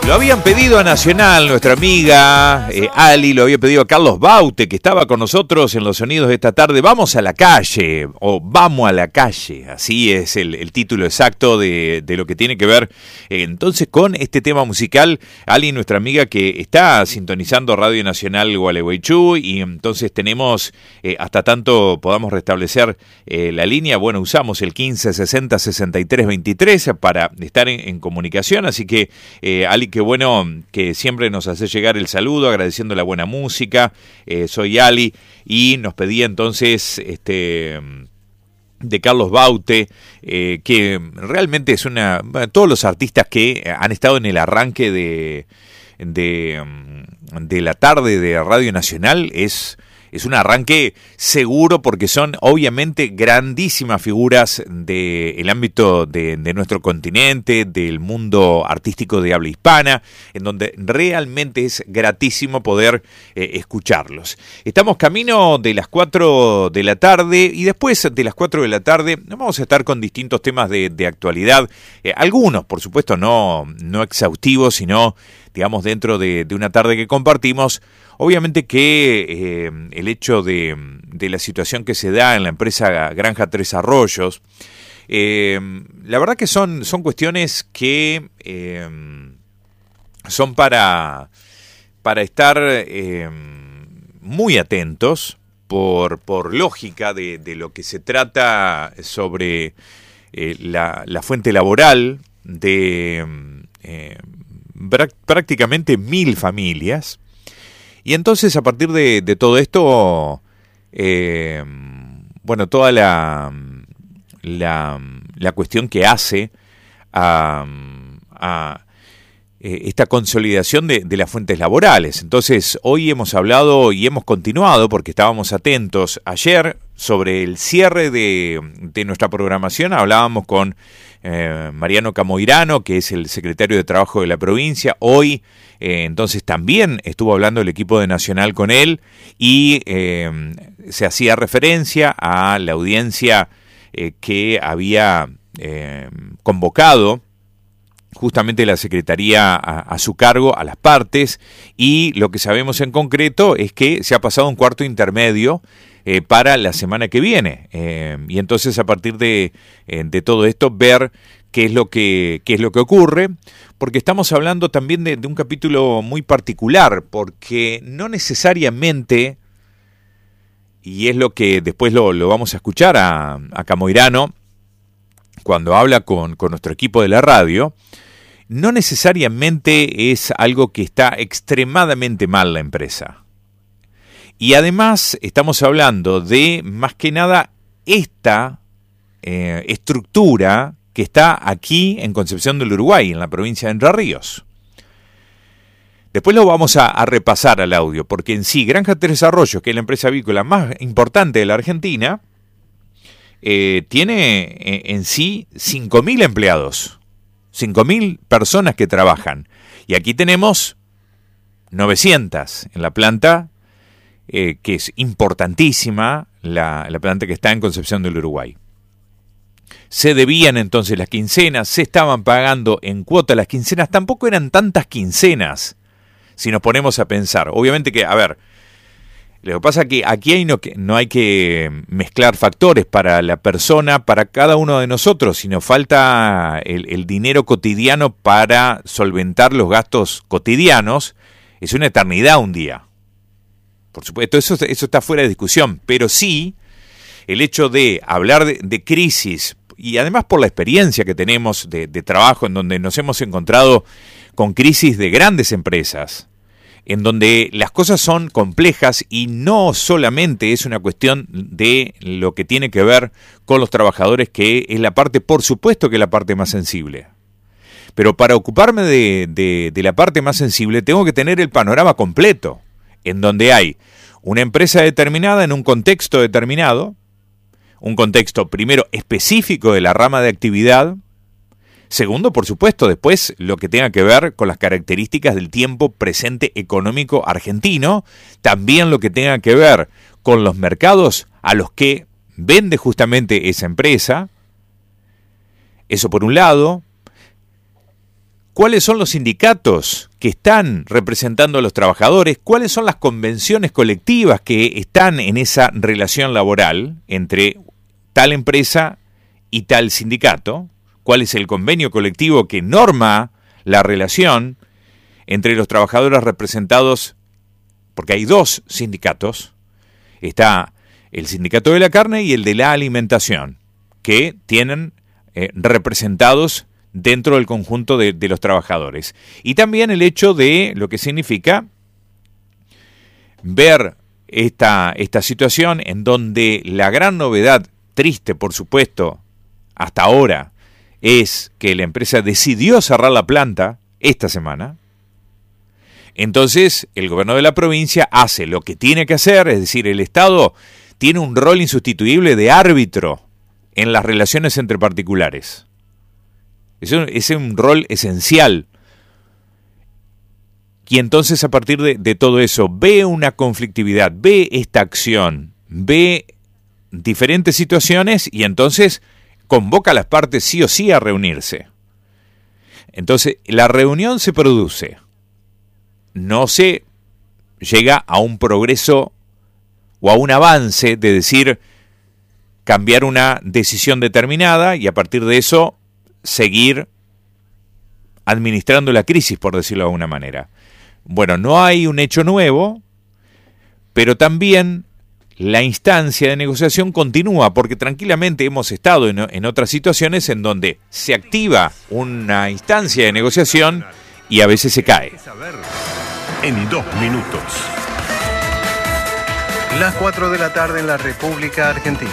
Lo habían pedido a Nacional, nuestra amiga Ali, lo había pedido a Carlos Baute, que estaba con nosotros en los sonidos de esta tarde. Vamos a la calle, o Vamos a la calle, así es el título exacto de lo que tiene que ver entonces con este tema musical. Ali, nuestra amiga que está sintonizando Radio Nacional Gualeguaychú, y entonces tenemos, hasta tanto podamos restablecer la línea, bueno, usamos el 1560-6323 para estar en comunicación, así que Ali, qué bueno que siempre nos hace llegar el saludo, agradeciendo la buena música. Soy Ali, y nos pedía entonces de Carlos Baute, que realmente es todos los artistas que han estado en el arranque de la tarde de Radio Nacional es un arranque seguro, porque son obviamente grandísimas figuras del ámbito de nuestro continente, del mundo artístico de habla hispana, en donde realmente es gratísimo poder escucharlos. Estamos camino de las 4 de la tarde, y después de las 4 de la tarde vamos a estar con distintos temas de actualidad, algunos por supuesto no exhaustivos, sino digamos dentro de una tarde que compartimos. Obviamente que el hecho de la situación que se da en la empresa Granja Tres Arroyos, la verdad que son cuestiones que son para estar muy atentos por lógica de lo que se trata sobre la fuente laboral de prácticamente 1000 familias. Y entonces, a partir de todo esto, bueno, toda la cuestión que hace a esta consolidación de las fuentes laborales. Entonces, hoy hemos hablado y hemos continuado, porque estábamos atentos ayer sobre el cierre de nuestra programación. Hablábamos con Mariano Camoirano, que es el secretario de Trabajo de la provincia. Hoy, entonces, también estuvo hablando el equipo de Nacional con él, y se hacía referencia a la audiencia que había convocado justamente la Secretaría a su cargo, a las partes, y lo que sabemos en concreto es que se ha pasado un cuarto intermedio para la semana que viene, y entonces, a partir de todo esto, ver qué es lo que ocurre, porque estamos hablando también de un capítulo muy particular, porque no necesariamente, y es lo que después lo vamos a escuchar a Camoirano cuando habla con nuestro equipo de la radio, no necesariamente es algo que está extremadamente mal la empresa. Y además estamos hablando de, más que nada, esta estructura que está aquí en Concepción del Uruguay, en la provincia de Entre Ríos. Después lo vamos a repasar al audio, porque en sí, Granja Tres Arroyos, que es la empresa avícola más importante de la Argentina, tiene en sí 5.000 empleados, 5.000 personas que trabajan. Y aquí tenemos 900 en la planta, que es importantísima, la planta que está en Concepción del Uruguay. Se debían entonces las quincenas, se estaban pagando en cuota las quincenas, tampoco eran tantas quincenas, si nos ponemos a pensar. Obviamente que, a ver, lo que pasa es que aquí no hay que mezclar factores para la persona, para cada uno de nosotros, sino falta el dinero cotidiano para solventar los gastos cotidianos. Es una eternidad un día. Por supuesto, eso está fuera de discusión, pero sí el hecho de hablar de crisis, y además por la experiencia que tenemos de trabajo, en donde nos hemos encontrado con crisis de grandes empresas, en donde las cosas son complejas y no solamente es una cuestión de lo que tiene que ver con los trabajadores, que es la parte, por supuesto que es la parte más sensible. Pero para ocuparme de la parte más sensible tengo que tener el panorama completo, en donde hay una empresa determinada en un contexto determinado, un contexto primero específico de la rama de actividad, segundo, por supuesto, después lo que tenga que ver con las características del tiempo presente económico argentino, también lo que tenga que ver con los mercados a los que vende justamente esa empresa. Eso por un lado. cuáles son los sindicatos que están representando a los trabajadores, cuáles son las convenciones colectivas que están en esa relación laboral entre tal empresa y tal sindicato, cuál es el convenio colectivo que norma la relación entre los trabajadores representados, porque hay dos sindicatos, está el sindicato de la carne y el de la alimentación, que tienen representados dentro del conjunto de los trabajadores. Y también el hecho de lo que significa ver esta situación en donde la gran novedad, triste por supuesto, hasta ahora, es que la empresa decidió cerrar la planta esta semana. Entonces, el gobierno de la provincia hace lo que tiene que hacer, es decir, el Estado tiene un rol insustituible de árbitro en las relaciones entre particulares. Es un rol esencial. Y entonces, a partir de todo eso, ve una conflictividad, ve esta acción, ve diferentes situaciones y entonces convoca a las partes sí o sí a reunirse. Entonces, la reunión se produce. No se llega a un progreso o a un avance de decir cambiar una decisión determinada y a partir de eso seguir administrando la crisis, por decirlo de alguna manera. Bueno, no hay un hecho nuevo, pero también la instancia de negociación continúa, porque tranquilamente hemos estado en otras situaciones en donde se activa una instancia de negociación y a veces se cae. En 2 minutos. Las 4 de la tarde en la República Argentina.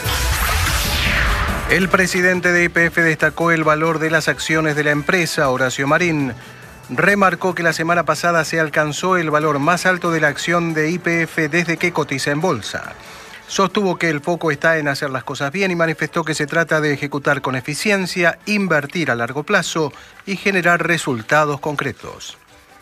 El presidente de YPF destacó el valor de las acciones de la empresa. Horacio Marín remarcó que la semana pasada se alcanzó el valor más alto de la acción de YPF desde que cotiza en bolsa. Sostuvo que el foco está en hacer las cosas bien y manifestó que se trata de ejecutar con eficiencia, invertir a largo plazo y generar resultados concretos.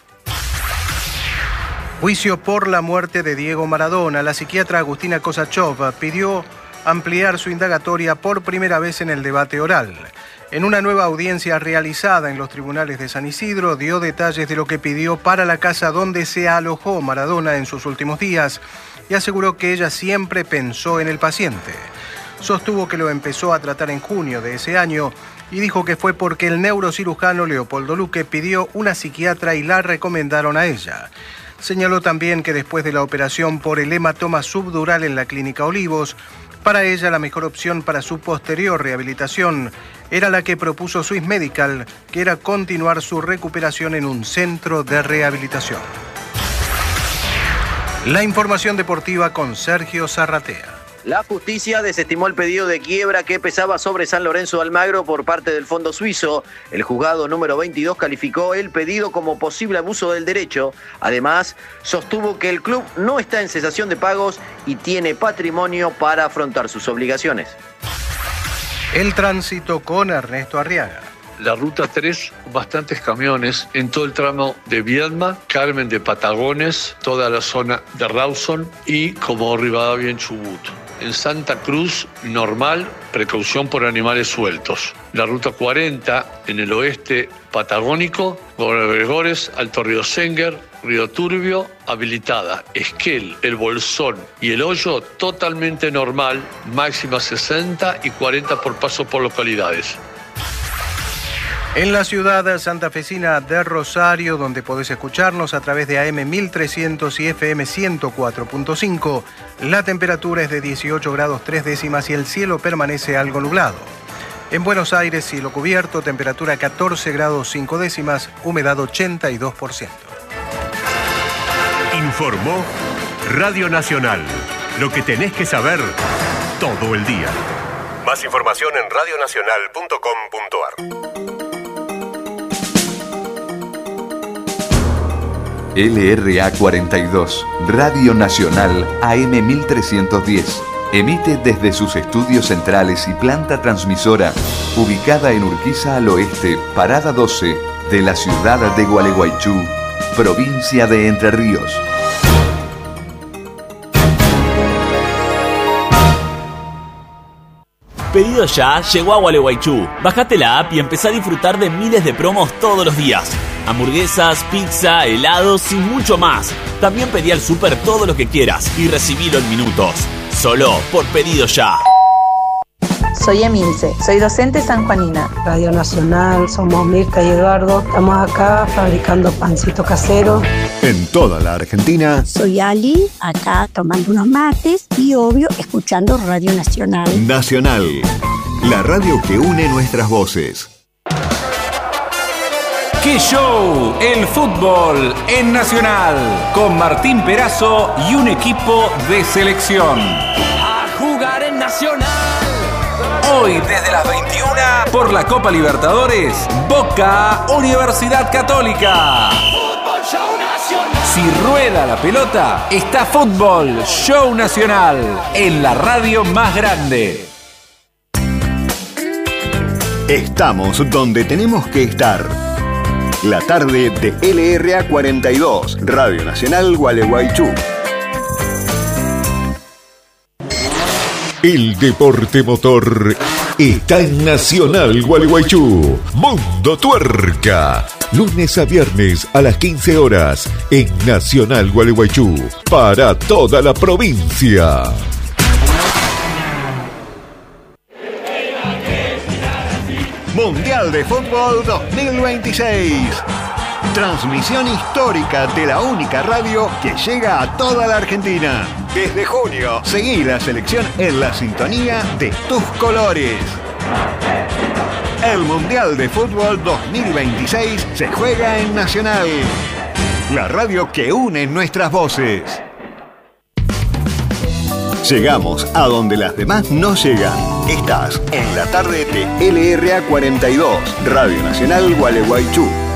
Juicio por la muerte de Diego Maradona. La psiquiatra Agustina Kosachov pidió ampliar su indagatoria por primera vez en el debate oral. En una nueva audiencia realizada en los tribunales de San Isidro, dio detalles de lo que pidió para la casa donde se alojó Maradona en sus últimos días y aseguró que ella siempre pensó en el paciente. Sostuvo que lo empezó a tratar en junio de ese año y dijo que fue porque el neurocirujano Leopoldo Luque pidió una psiquiatra y la recomendaron a ella. Señaló también que después de la operación por el hematoma subdural en la Clínica Olivos, para ella la mejor opción para su posterior rehabilitación era la que propuso Swiss Medical, que era continuar su recuperación en un centro de rehabilitación. La información deportiva con Sergio Zarratea. La justicia desestimó el pedido de quiebra que pesaba sobre San Lorenzo de Almagro por parte del Fondo Suizo. El juzgado número 22 calificó el pedido como posible abuso del derecho. Además, sostuvo que el club no está en cesación de pagos y tiene patrimonio para afrontar sus obligaciones. El tránsito con Ernesto Arriaga. La ruta 3, bastantes camiones en todo el tramo de Viedma, Carmen de Patagones, toda la zona de Rawson y como Rivadavia en Chubut. En Santa Cruz, normal, precaución por animales sueltos. La ruta 40, en el oeste patagónico, Gregores, Alto Río Senger, Río Turbio, habilitada. Esquel, El Bolsón y El Hoyo, totalmente normal, máxima 60 y 40 por paso por localidades. En la ciudad santafesina de Rosario, donde podés escucharnos a través de AM 1300 y FM 104.5, la temperatura es de 18 grados 3 décimas y el cielo permanece algo nublado. En Buenos Aires, cielo cubierto, temperatura 14 grados 5 décimas, humedad 82%. Informó Radio Nacional. Lo que tenés que saber todo el día. Más información en radionacional.com.ar. LRA 42, Radio Nacional AM 1310. Emite desde sus estudios centrales y planta transmisora, ubicada en Urquiza al oeste, Parada 12, de la ciudad de Gualeguaychú, provincia de Entre Ríos. Pedido Ya llegó a Gualeguaychú. Bajate la app y empezá a disfrutar de miles de promos todos los días. Hamburguesas, pizza, helados y mucho más. También pedí al súper todo lo que quieras y recibilo en minutos. Solo por Pedido Ya. Soy Emilce, soy docente sanjuanina. Radio Nacional, somos Mirta y Eduardo. Estamos acá fabricando pancito casero. En toda la Argentina. Soy Ali, acá tomando unos mates y obvio escuchando Radio Nacional. Nacional, la radio que une nuestras voces. ¡Qué show! El fútbol en Nacional, con Martín Perazo y un equipo de selección. A jugar en Nacional. Hoy desde las 21 por la Copa Libertadores, Boca Universidad Católica. Fútbol Show Nacional. Si rueda la pelota, está Fútbol Show Nacional en la radio más grande. Estamos donde tenemos que estar. La tarde de LRA 42, Radio Nacional Gualeguaychú. El deporte motor está en Nacional Gualeguaychú. Mundo Tuerca. Lunes a viernes a las 15 horas en Nacional Gualeguaychú. Para toda la provincia. Mundial de Fútbol 2026. Transmisión histórica de la única radio que llega a toda la Argentina. Desde junio, seguí la selección en la sintonía de tus colores. El Mundial de Fútbol 2026 se juega en Nacional, la radio que une nuestras voces. Llegamos a donde las demás no llegan. Estás en la tarde de LRA 42, Radio Nacional Gualeguaychú.